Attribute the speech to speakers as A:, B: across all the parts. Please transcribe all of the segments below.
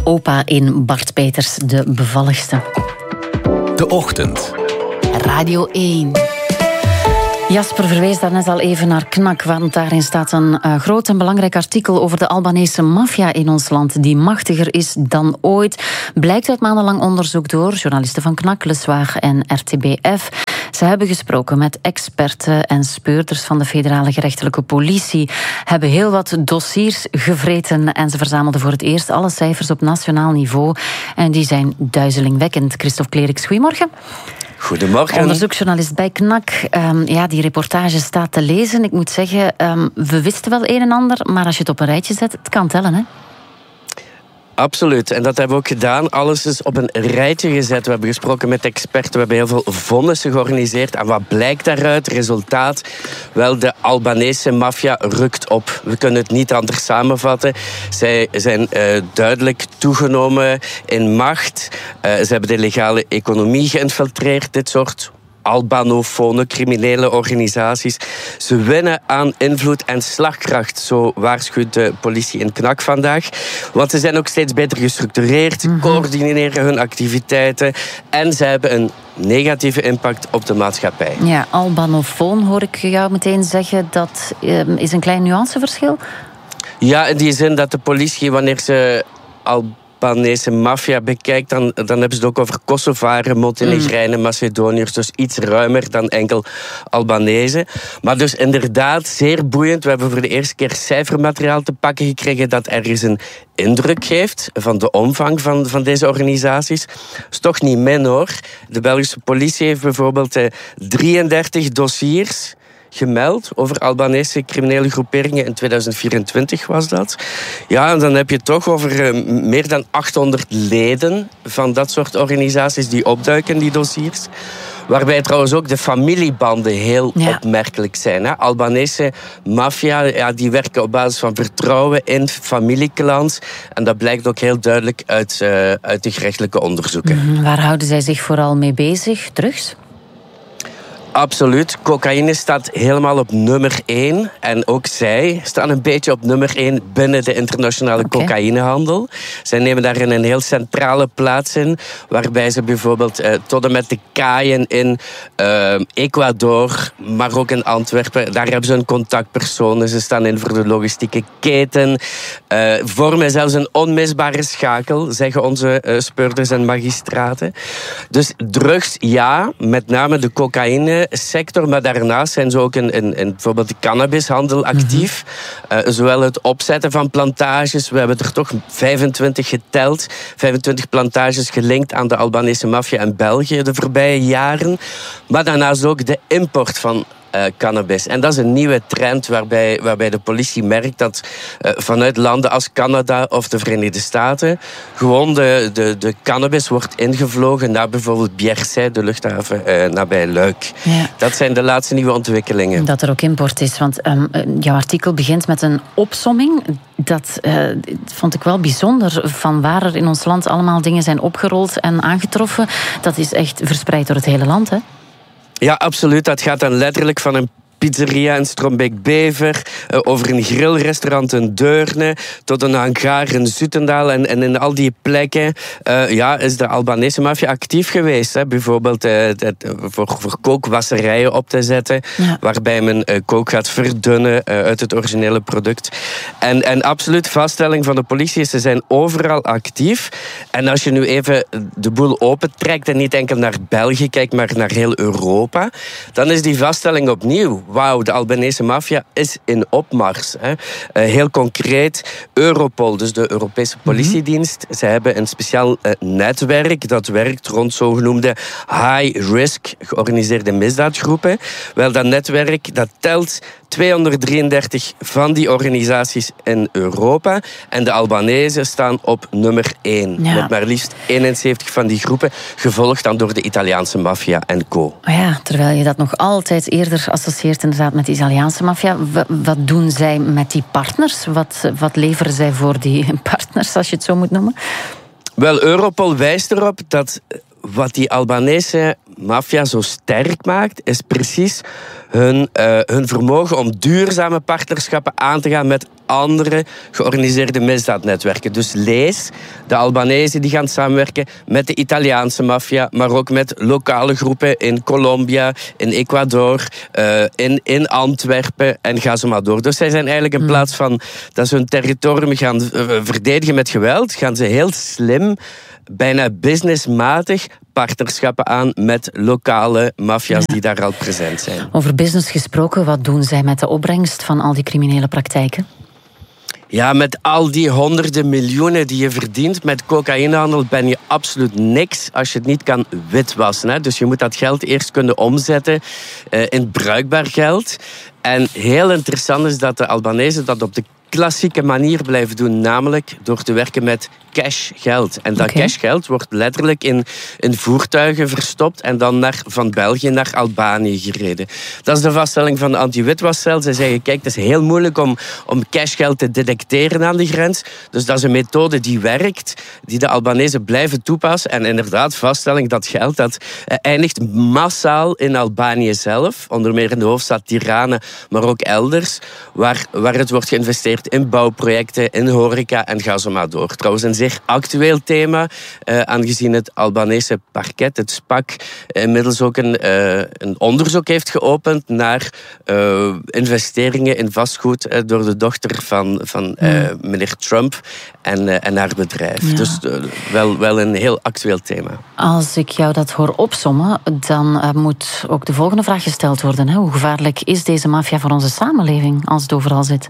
A: opa in Bart Peters, de bevalligste.
B: De Ochtend.
A: Radio 1. Jasper verwees daarnet al even naar KNAK, want daarin staat een groot en belangrijk artikel over de Albanese maffia in ons land, die machtiger is dan ooit. Blijkt uit maandenlang onderzoek door journalisten van KNAK, Le Soir en RTBF. Ze hebben gesproken met experten en speurders van de federale gerechtelijke politie, hebben heel wat dossiers gevreten en ze verzamelden voor het eerst alle cijfers op nationaal niveau. En die zijn duizelingwekkend. Christophe Cleriks, goedemorgen.
C: Goedemorgen.
A: Onderzoeksjournalist bij KNAK. Die reportage staat te lezen. Ik moet zeggen, we wisten wel een en ander, maar als je het op een rijtje zet, het kan tellen, hè?
C: Absoluut, en dat hebben we ook gedaan. Alles is op een rijtje gezet. We hebben gesproken met experten, we hebben heel veel vonnissen georganiseerd. En wat blijkt daaruit? Resultaat? Wel, de Albanese maffia rukt op. We kunnen het niet anders samenvatten. Zij zijn duidelijk toegenomen in macht. Ze hebben de legale economie geïnfiltreerd, dit soort albanofone criminele organisaties. Ze winnen aan invloed en slagkracht, zo waarschuwt de politie in KNAK vandaag. Want ze zijn ook steeds beter gestructureerd, coördineren hun activiteiten en ze hebben een negatieve impact op de maatschappij.
A: Ja, albanofoon hoor ik jou meteen zeggen. Dat is een klein nuanceverschil?
C: Ja, in die zin dat de politie, wanneer ze Albanese maffia bekijkt, dan hebben ze het ook over Kosovaren, Montenegrijnen, Macedoniërs, dus iets ruimer dan enkel Albanese. Maar dus inderdaad, zeer boeiend. We hebben voor de eerste keer cijfermateriaal te pakken gekregen dat ergens een indruk geeft van de omvang van deze organisaties. Dat is toch niet min, hoor. De Belgische politie heeft bijvoorbeeld 33 dossiers gemeld over Albanese criminele groeperingen. In 2024 was dat. Ja, en dan heb je toch over meer dan 800 leden van dat soort organisaties die opduiken in die dossiers. Waarbij trouwens ook de familiebanden heel opmerkelijk zijn. Hè? Albanese maffia, die werken op basis van vertrouwen in familieclans. En dat blijkt ook heel duidelijk uit de gerechtelijke onderzoeken.
A: Waar houden zij zich vooral mee bezig? Drugs?
C: Absoluut. Cocaïne staat helemaal op nummer 1. En ook zij staan een beetje op nummer 1 binnen de internationale cocaïnehandel. Zij nemen daarin een heel centrale plaats in. Waarbij ze bijvoorbeeld tot en met de kaaien in Ecuador, maar ook in Antwerpen, daar hebben ze een contactpersoon. Ze staan in voor de logistieke keten. Vormen zelfs een onmisbare schakel, zeggen onze speurders en magistraten. Dus drugs, ja, met name de cocaïne sector, maar daarnaast zijn ze ook in bijvoorbeeld de cannabishandel actief. Zowel het opzetten van plantages, we hebben er toch 25 geteld, 25 plantages gelinkt aan de Albanese maffia in België de voorbije jaren. Maar daarnaast ook de import van cannabis. En dat is een nieuwe trend waarbij de politie merkt dat vanuit landen als Canada of de Verenigde Staten gewoon de cannabis wordt ingevlogen naar bijvoorbeeld Biersij, de luchthaven nabij Luik. Ja. Dat zijn de laatste nieuwe ontwikkelingen.
A: Dat er ook import is, want jouw artikel begint met een opsomming. Dat vond ik wel bijzonder, van waar er in ons land allemaal dingen zijn opgerold en aangetroffen. Dat is echt verspreid door het hele land, hè?
C: Ja, absoluut. Dat gaat dan letterlijk van een pizzeria in Strombeek-Bever, over een grillrestaurant in Deurne, tot een hangar in Zutendaal. En in al die plekken is de Albanese maffia actief geweest. Hè. Bijvoorbeeld voor kookwasserijen op te zetten, waarbij men kook gaat verdunnen uit het originele product. En absoluut vaststelling van de politie is, ze zijn overal actief. En als je nu even de boel opentrekt en niet enkel naar België kijkt, maar naar heel Europa, dan is die vaststelling opnieuw. Wauw, de Albanese maffia is in opmars. Hè. Heel concreet, Europol, dus de Europese politiedienst, ze hebben een speciaal netwerk dat werkt rond zogenoemde high-risk georganiseerde misdaadgroepen. Wel, dat netwerk dat telt 233 van die organisaties in Europa. En de Albanezen staan op nummer 1. Ja. Met maar liefst 71 van die groepen, gevolgd dan door de Italiaanse maffia en co.
A: Ja, terwijl je dat nog altijd eerder associeert inderdaad met de Italiaanse maffia. Wat doen zij met die partners? Wat leveren zij voor die partners, als je het zo moet noemen?
C: Wel, Europol wijst erop dat wat die Albanese maffia zo sterk maakt, is precies hun vermogen om duurzame partnerschappen aan te gaan met andere georganiseerde misdaadnetwerken. Dus lees, de Albanese die gaan samenwerken met de Italiaanse maffia, maar ook met lokale groepen in Colombia, in Ecuador, in Antwerpen en ga zo maar door. Dus zij zijn eigenlijk in plaats van dat ze hun territorium gaan verdedigen met geweld, gaan ze heel slim, bijna businessmatig partnerschappen aan met lokale maffia's die daar al present zijn.
A: Over business gesproken, wat doen zij met de opbrengst van al die criminele praktijken?
C: Ja, met al die honderden miljoenen die je verdient met cocaïnehandel ben je absoluut niks als je het niet kan witwassen. Hè? Dus je moet dat geld eerst kunnen omzetten in bruikbaar geld. En heel interessant is dat de Albanese dat op de klassieke manier blijven doen, namelijk door te werken met cashgeld. En dat cashgeld wordt letterlijk in voertuigen verstopt en dan van België naar Albanië gereden. Dat is de vaststelling van de anti-witwascel. Zij zeggen, kijk, het is heel moeilijk om cashgeld te detecteren aan de grens. Dus dat is een methode die werkt, die de Albanese blijven toepassen. En inderdaad, vaststelling dat geld dat eindigt massaal in Albanië zelf, onder meer in de hoofdstad Tirana, maar ook elders, waar het wordt geïnvesteerd in bouwprojecten, in horeca en ga zo maar door. Trouwens, een zeer actueel thema, aangezien het Albanese parket, het SPAC, inmiddels ook een onderzoek heeft geopend naar investeringen in vastgoed door de dochter van meneer Trump en haar bedrijf. Ja. Dus wel een heel actueel thema.
A: Als ik jou dat hoor opsommen, dan moet ook de volgende vraag gesteld worden. Hè? Hoe gevaarlijk is deze maffia voor onze samenleving als het overal zit?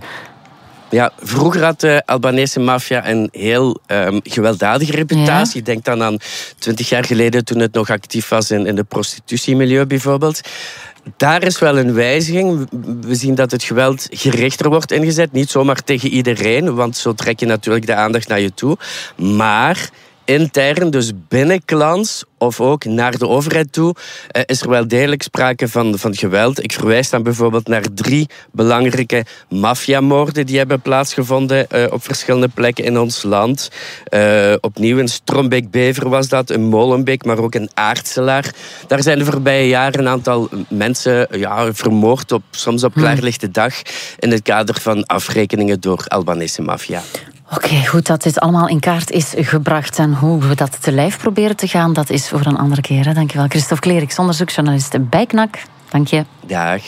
C: Ja, vroeger had de Albanese maffia een heel gewelddadige reputatie. Ja. Denk dan aan 20 jaar geleden toen het nog actief was in de prostitutiemilieu bijvoorbeeld. Daar is wel een wijziging. We zien dat het geweld gerichter wordt ingezet. Niet zomaar tegen iedereen, want zo trek je natuurlijk de aandacht naar je toe. Maar intern, dus binnen clans of ook naar de overheid toe, is er wel degelijk sprake van geweld. Ik verwijs dan bijvoorbeeld naar 3 belangrijke maffiamoorden die hebben plaatsgevonden op verschillende plekken in ons land. Opnieuw in Strombeek-Bever was dat, in Molenbeek, maar ook in Aartselaar. Daar zijn de voorbije jaren een aantal mensen vermoord, soms op klaarlichte dag, in het kader van afrekeningen door Albanese maffia.
A: Oké, goed dat dit allemaal in kaart is gebracht. En hoe we dat te lijf proberen te gaan, dat is voor een andere keer. Dankjewel, Christophe Cleriks, onderzoeksjournalist bij KNAK. Dank je.
C: Dag.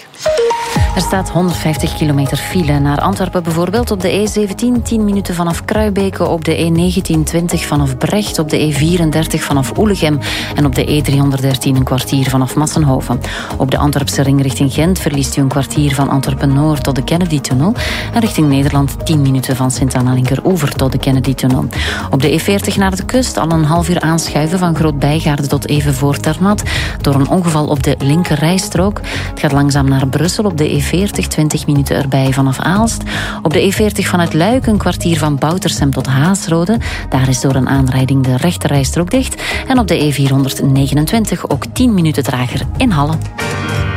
A: Er staat 150 kilometer file naar Antwerpen bijvoorbeeld. Op de E17 10 minuten vanaf Kruibeke, op de E19 20 vanaf Brecht, op de E34 vanaf Oelegem en op de E313 een kwartier vanaf Massenhoven. Op de Antwerpse ring richting Gent verliest u een kwartier van Antwerpen-Noord tot de Kennedy-tunnel en richting Nederland 10 minuten van Sint-Anna-Linkeroever tot de Kennedy-tunnel. Op de E40 naar de kust al een half uur aanschuiven van Groot-Bijgaarde tot even voor Ternat door een ongeval op de linkerrijstrook. Het gaat langzaam naar Brussel op de E40, 20 minuten erbij vanaf Aalst. Op de E40 vanuit Luik een kwartier van Boutersem tot Haasrode. Daar is door een aanrijding de rechterrijstrook dicht. En op de E429 ook 10 minuten trager in Halle.